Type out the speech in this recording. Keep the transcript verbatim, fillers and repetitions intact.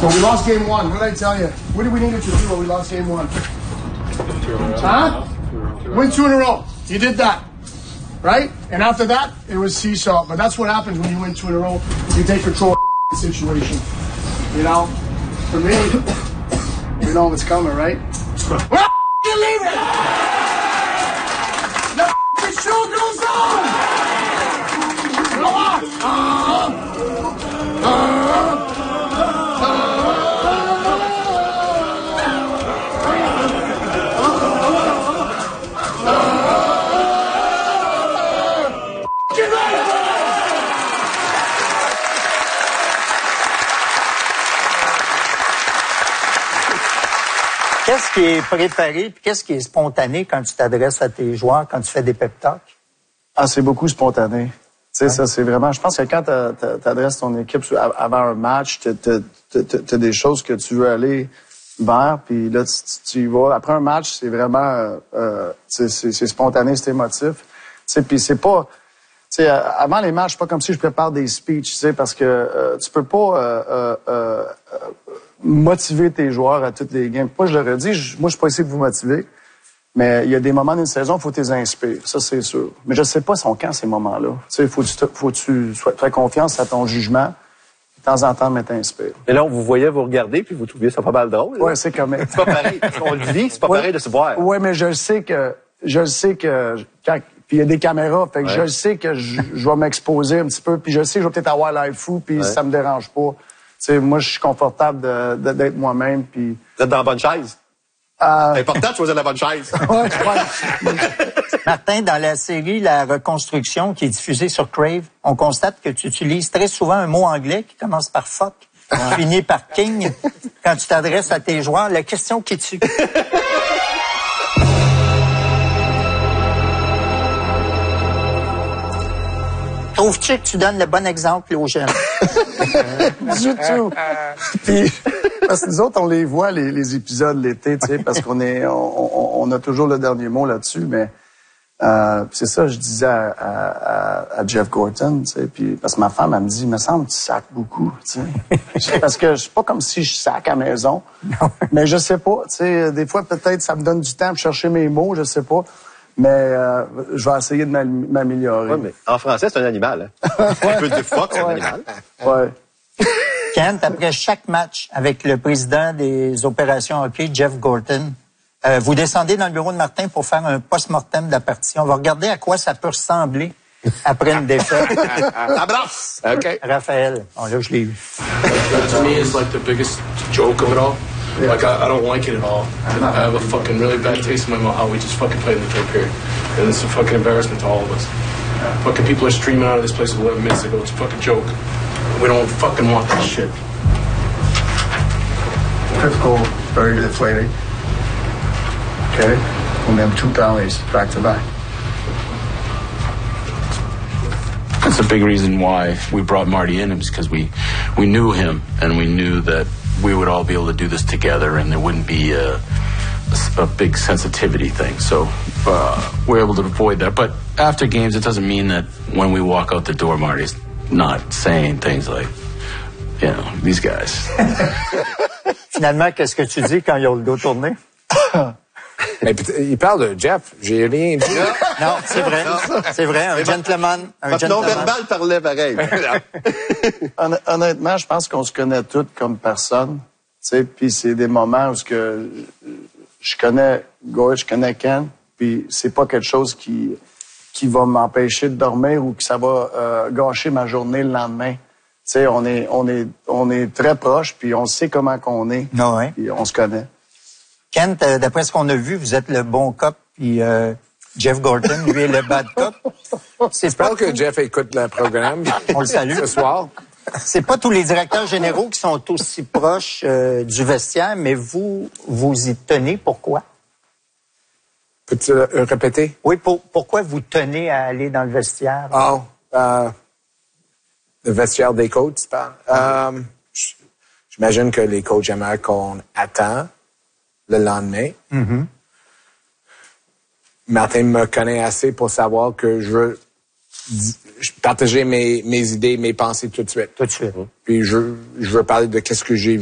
When we lost game one, what did I tell you? What did we need to do when we lost game one? Huh? Win two in a row. You did that. Right? And after that, it was seesaw. But that's what happens when you win two in a row. You take control of the situation. You know? For me, you know what's coming, right? Where you leaving? The show goes on! Go on! Uh, uh, Qu'est-ce qui est préféré puis qu'est-ce qui est spontané quand tu t'adresses à tes joueurs, quand tu fais des pep talks? Ah, c'est beaucoup spontané. Tu sais, ouais. Ça, c'est vraiment... Je pense que quand tu t'adresses ton équipe avant un match, tu as des choses que tu veux aller vers, puis là, tu, tu y vas. Après un match, c'est vraiment... Euh, c'est spontané, c'est émotif. Tu sais, puis c'est pas... Tu sais, avant les matchs, c'est pas comme si je prépare des speeches, tu sais, parce que euh, tu peux pas euh, euh, euh, motiver tes joueurs à toutes les games. Moi, je leur ai dit, je, moi, je suis pas ici pour vous motiver, mais il y a des moments d'une saison, il faut que tu les inspires, ça, c'est sûr. Mais je sais pas sont quand ces moments-là. Tu sais, faut que tu, faut que tu sois, faire confiance à ton jugement, de temps en temps, mais t'inspires. Et là, on vous voyait vous regarder, puis vous trouviez ça pas mal drôle. Oui, c'est comme... C'est pas pareil. On le vit, c'est pas ouais. pareil de se voir. Oui, mais je sais que... Je sais que... Quand, puis il y a des caméras, fait que ouais. je sais que je, je vais m'exposer un petit peu, puis je sais que je vais peut-être avoir l'air fou, puis ouais. ça me dérange pas. Tu sais, moi, je suis confortable d'être moi-même, puis... Vous êtes dans la bonne chaise? Euh... C'est important de choisir la bonne chaise. Ouais, je crois. Martin, dans la série La Reconstruction, qui est diffusée sur Crave, on constate que tu utilises très souvent un mot anglais qui commence par « fuck », qui finit par « king ». Quand tu t'adresses à tes joueurs, la question qui tue. Trouves-tu que tu donnes le bon exemple aux jeunes? Du tout. Puis, parce que nous autres, on les voit, les, les épisodes l'été, tu sais, parce qu'on est, on, on a toujours le dernier mot là-dessus, mais euh, c'est ça, je disais à, à, à Jeff Gorton, tu sais, puis parce que ma femme, elle me dit, il me semble que tu sacs beaucoup, tu sais. Parce que c'est pas comme si je sac à la maison, mais je sais pas, tu sais, des fois, peut-être, ça me donne du temps pour chercher mes mots, je sais pas. Mais euh, je vais essayer de m'améliorer. Oui, mais en français, c'est un animal. Hein? Un peu de fuck, c'est un animal. Ouais. Kent, après chaque match avec le président des opérations hockey, Jeff Gorton, euh, vous descendez dans le bureau de Martin pour faire un post-mortem de la partie. On va regarder à quoi ça peut ressembler après une défaite. Abrace! OK. Raphaël, oh, là, je l'ai eu. To me, it's like the biggest joke of it all. Yeah. Like, I, I don't like it at all. I have a fucking really bad taste in my mouth how we just fucking played in the third period. And it's a fucking embarrassment to all of us. Yeah. Fucking people are streaming out of this place eleven minutes ago. It's a fucking joke. We don't fucking want that shit. Typical, very deflating. Okay? And then two penalties back to back. That's a big reason why we brought Marty in, is because we, we knew him and we knew that we would all be able to do this together and there wouldn't be a, a, a big sensitivity thing. So uh, we're able to avoid that. But after games, it doesn't mean that when we walk out the door, Marty's not saying things like, you know, these guys. Finalement, qu'est-ce que tu dis quand ils ont le dos tourné? Mais il parle de Jeff. J'ai rien dit. Non, c'est vrai. C'est vrai. Un gentleman. Un gentleman. Non-verbal parlait pareil. Honnêtement, je pense qu'on se connaît tous comme personne. Tu sais, puis c'est des moments où ce que je connais Gord, je connais Ken, puis c'est pas quelque chose qui qui va m'empêcher de dormir ou que ça va euh, gâcher ma journée le lendemain. Tu sais, on est on est on est très proches, puis on sait comment qu'on est. Non, ouais. Puis on se connaît. Kent, d'après ce qu'on a vu, vous êtes le bon cop, puis euh, Jeff Gorton, lui, est le bad cop. J'espère que Jeff écoute le programme. On le salue. Ce soir. C'est pas tous les directeurs généraux qui sont aussi proches euh, du vestiaire, mais vous, vous y tenez. Pourquoi? Peux-tu euh, répéter? Oui, pour, pourquoi vous tenez à aller dans le vestiaire? Oh, euh, le vestiaire des coachs, tu parles? Euh, J'imagine que les coachs aimeraient qu'on attend le lendemain. Mm-hmm. Martin me connaît assez pour savoir que je veux partager mes, mes idées, mes pensées tout de suite. Tout de suite. Puis je, je veux parler de qu'est-ce que j'ai